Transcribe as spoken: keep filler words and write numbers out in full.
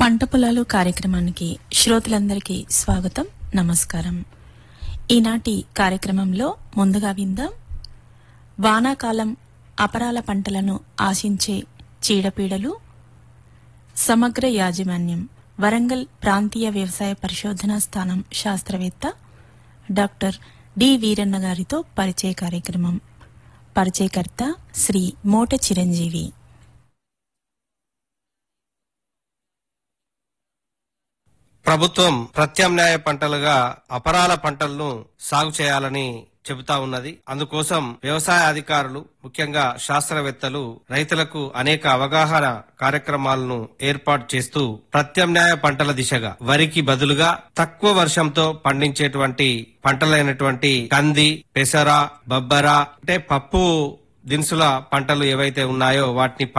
పంట పొలాలు కార్యక్రమానికి శ్రోతలందరికీ స్వాగతం, నమస్కారం. ఈనాటి కార్యక్రమంలో ముందుగా విందాం వానాకాలం అపరాల పంటలను ఆశించే చీడపీడలు, సమగ్ర యాజమాన్యం, వరంగల్ ప్రాంతీయ వ్యవసాయ పరిశోధనా స్థానం శాస్త్రవేత్త డాక్టర్ డి వీరన్న గారితో పరిచయ కార్యక్రమం. పరిచయకర్త శ్రీ మోట చిరంజీవి. ప్రభుత్వం ప్రత్యామ్నాయ పంటలుగా అపరాల పంటలను సాగు చేయాలని చెబుతా ఉన్నది. అందుకోసం వ్యవసాయ అధికారులు, ముఖ్యంగా శాస్త్రవేత్తలు రైతులకు అనేక అవగాహన కార్యక్రమాలను ఏర్పాటు చేస్తూ ప్రత్యామ్నాయ పంటల దిశగా వరికి బదులుగా తక్కువ వర్షంతో పండించేటువంటి పంటలైనటువంటి కంది, పెసర, బబ్బర అంటే పప్పు దినుసుల పంటలు ఏవైతే ఉన్నాయో వాటిని